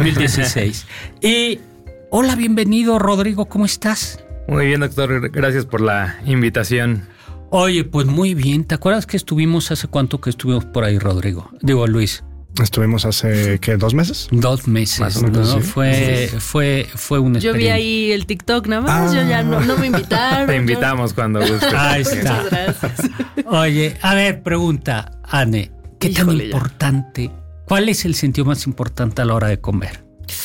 2016. Y hola, bienvenido, Rodrigo, ¿cómo estás? Muy bien, doctor, gracias por la invitación. Oye, pues muy bien. ¿Te acuerdas que estuvimos hace cuánto que estuvimos por ahí, Rodrigo? Digo, Luis. Estuvimos hace, ¿qué? ¿2 meses? 2 meses, más o menos, ¿no? sí. Fue una experiencia. Yo vi ahí el TikTok nada más, yo ya no me invitaron. Te invitamos cuando gustes. Ahí está. Muchas gracias. Oye, a ver, pregunta, Anne, ¿qué tan Híjole, importante, cuál es el sentido más importante a la hora de comer?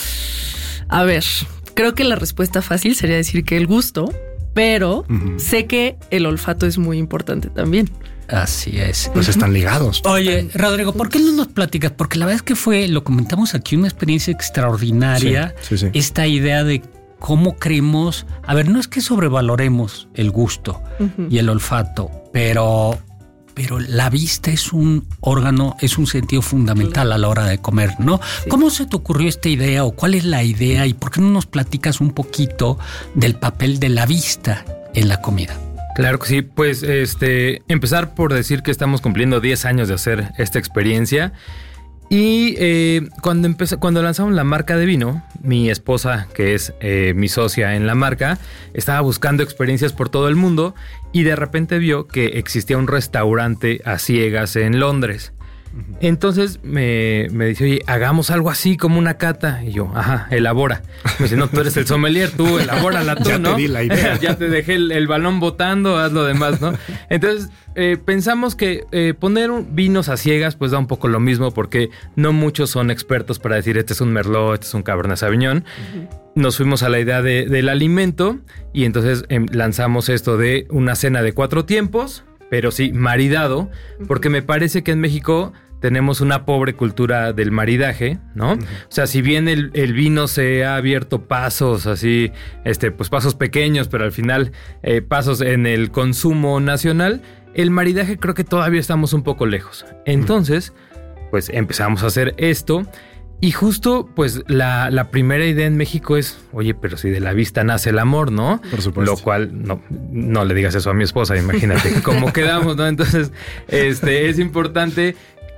A ver, creo que la respuesta fácil sería decir que el gusto, pero sé que el olfato es muy importante también. Así es. Pues están ligados. Oye, Rodrigo, ¿por qué no nos platicas? Porque la verdad es que lo comentamos aquí, una experiencia extraordinaria. Sí. Esta idea de cómo creemos, a ver, no es que sobrevaloremos el gusto y el olfato, pero la vista es un órgano, es un sentido fundamental a la hora de comer, ¿no? Sí. ¿Cómo se te ocurrió esta idea o cuál es la idea y por qué no nos platicas un poquito del papel de la vista en la comida? Claro que sí, pues empezar por decir que estamos cumpliendo 10 años de hacer esta experiencia y cuando lanzamos la marca de vino, mi esposa, que es mi socia en la marca, estaba buscando experiencias por todo el mundo y de repente vio que existía un restaurante a ciegas en Londres. Entonces me dice, oye, hagamos algo así como una cata. Y yo, ajá, elabora. Me dice, no, tú eres el sommelier, tú elabórala tú, ya ¿no? Te di la idea. Ya te dejé el balón botando, haz lo demás, ¿no? Entonces pensamos que poner vinos a ciegas pues da un poco lo mismo porque no muchos son expertos para decir este es un Merlot, este es un Cabernet Sauvignon. Nos fuimos a la idea del alimento y entonces lanzamos esto de una cena de 4 tiempos, pero sí, maridado, porque me parece que en México tenemos una pobre cultura del maridaje, ¿no? O sea, si bien el vino se ha abierto pasos así, pues pasos pequeños, pero al final pasos en el consumo nacional, el maridaje creo que todavía estamos un poco lejos. Entonces, pues empezamos a hacer esto. Y justo, pues, la primera idea en México es, oye, pero si de la vista nace el amor, ¿no? Por supuesto. Lo cual, no le digas eso a mi esposa, imagínate cómo quedamos, ¿no? Entonces, es importante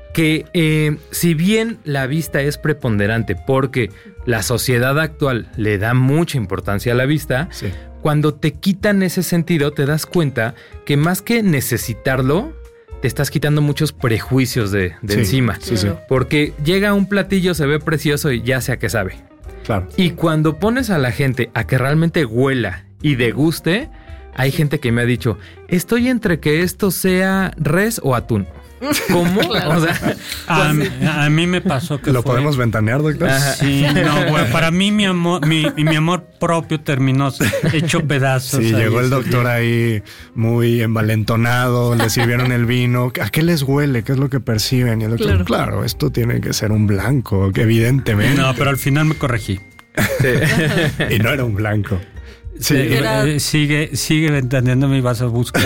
que si bien la vista es preponderante porque la sociedad actual le da mucha importancia a la vista, sí. Cuando te quitan ese sentido, te das cuenta que más que necesitarlo, te estás quitando muchos prejuicios de encima. Sí. Porque llega un platillo, se ve precioso y ya sé a qué sabe. Claro. Y cuando pones a la gente a que realmente huela y deguste, hay gente que me ha dicho, estoy entre que esto sea res o atún. ¿Cómo? Claro. O sea, a mí me pasó que ¿Lo podemos ventanear, doctor? Sí, no, bueno, para mí mi amor propio terminó hecho pedazos. Sí, ahí, llegó el doctor ahí muy envalentonado, le sirvieron el vino. ¿A qué les huele? ¿Qué es lo que perciben? Y el doctor, claro, esto tiene que ser un blanco, que evidentemente. No, pero al final me corregí. sí. Y no era un blanco. Sí, sigue ventaneándome y vas a buscar.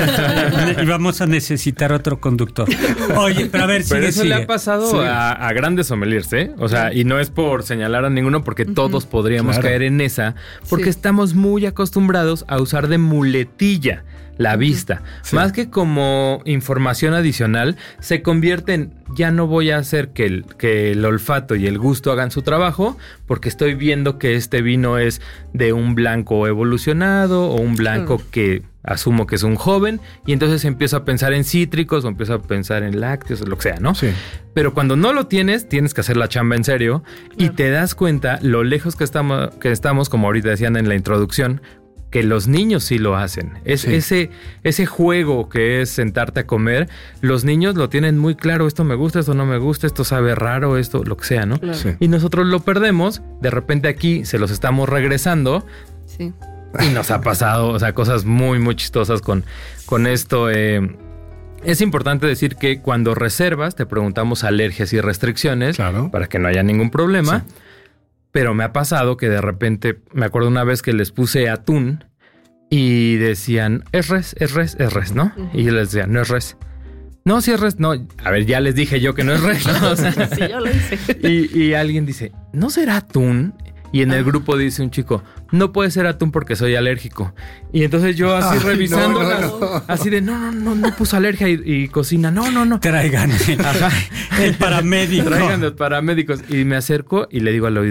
Y vamos a necesitar otro conductor. Oye, pero a ver, pero eso sigue. le ha pasado a grandes sommeliers, ¿eh? O sea, y no es por señalar a ninguno porque todos podríamos caer en esa, porque estamos muy acostumbrados a usar de muletilla la vista. Sí. Más que como información adicional, se convierte en ya no voy a hacer que el olfato y el gusto hagan su trabajo porque estoy viendo que este vino es de un blanco evolucionado o un blanco que asumo que es un joven y entonces empiezo a pensar en cítricos o empiezo a pensar en lácteos o lo que sea, ¿no? Sí. Pero cuando no lo tienes que hacer la chamba en serio y te das cuenta lo lejos que estamos, como ahorita decían en la introducción, que los niños sí lo hacen. Ese juego que es sentarte a comer, los niños lo tienen muy claro, esto me gusta, esto no me gusta, esto sabe raro, esto, lo que sea, ¿no? Claro. Sí. Y nosotros lo perdemos, de repente aquí se los estamos regresando. Sí. Y nos ha pasado, o sea, cosas muy, muy chistosas con esto. Es importante decir que cuando reservas te preguntamos alergias y restricciones para que no haya ningún problema. Sí. Pero me ha pasado que de repente, me acuerdo una vez que les puse atún y decían, es res, ¿no? Y yo les decía, no es res. No, si es res, no. A ver, ya les dije yo que no es res, ¿no? O sea, sí, yo lo hice. Y alguien dice, ¿no será atún? Y en el grupo dice un chico, no puede ser atún porque soy alérgico. Y entonces yo así revisando, así de, no puso alergia y cocina, no. Traigan el paramédico. Traigan los paramédicos. Y me acerco y le digo al oído,